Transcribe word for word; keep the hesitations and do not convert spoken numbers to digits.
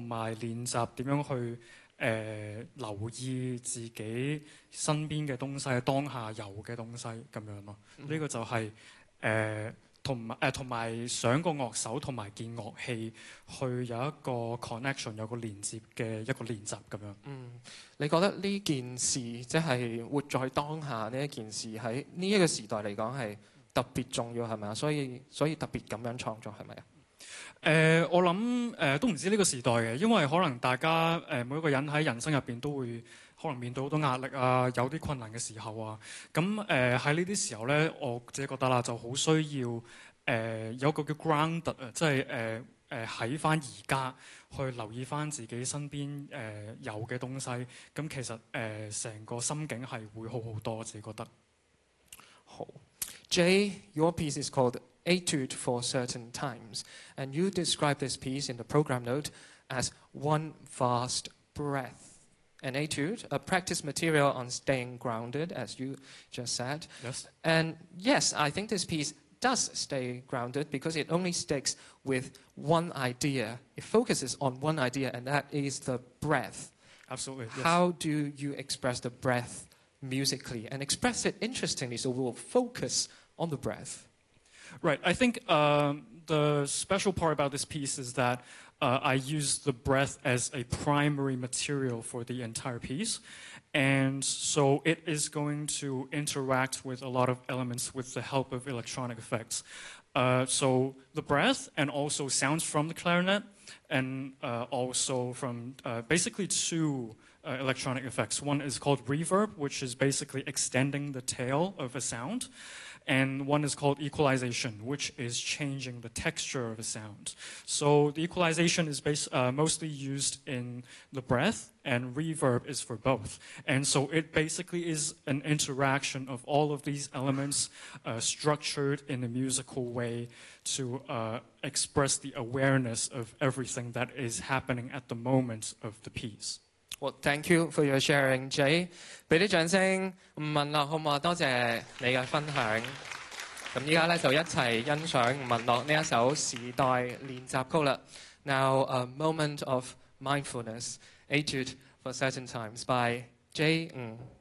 埋練習點樣去誒、呃、留意自己身邊嘅東西，當下有嘅東西咁樣咯。呢、嗯、個就係誒同埋誒同埋想個樂手同埋件樂器去有一個 connection， 有個連接嘅一個練習咁樣。 嗯，你覺得呢件事即係活在當下呢一件事喺呢一個時代嚟講係特別重要係咪啊？所以所以特別咁樣創作係咪啊？ 誒、呃，我諗誒、呃、都唔止呢個時代嘅，因為可能大家誒、呃、每一個人喺人生入邊都會可能面對好多壓力啊，有啲困難嘅時候啊。咁誒喺呢啲時候咧，我自己覺得啦，就好需要誒、呃、有個叫 grounded 啊，即係誒誒喺翻而家去留意翻自己身邊誒、呃、有嘅東西。咁其實誒成、呃、個心境係會好好多，我自己覺得。 好 ，Jay, your piece is called Etude for Certain Times, and you describe this piece in the program note as one vast breath. An etude, a practice material on staying grounded, as you just said. Yes. And yes, I think this piece does stay grounded because it only sticks with one idea. It focuses on one idea, and that is the breath. Absolutely. Yes. How do you express the breath musically and express it interestingly so we'll focus on the breath? Right. I think um, the special part about this piece is that uh, I use the breath as a primary material for the entire piece. And so it is going to interact with a lot of elements with the help of electronic effects. Uh, so the breath and also sounds from the clarinet and uh, also from uh, basically two uh, electronic effects. One is called reverb, which is basically extending the tail of a sound. And one is called equalization, which is changing the texture of a sound. So the equalization is base, uh, mostly used in the breath, and reverb is for both. And so it basically is an interaction of all of these elements uh, structured in a musical way to uh, express the awareness of everything that is happening at the moment of the piece. Well, thank you for your sharing, Jay. 俾啲掌聲，吳文樂好唔好啊？多謝你嘅分享。咁依家咧就一齊欣賞吳文樂呢一首時代練習曲啦。Now a moment of mindfulness, Etude for Certain Times by Jay Ng.